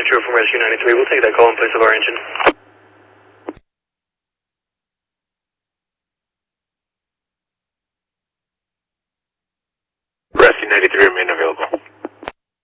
departure from Rescue 93. We'll take that call in place of our engine. Rescue 93, remain available.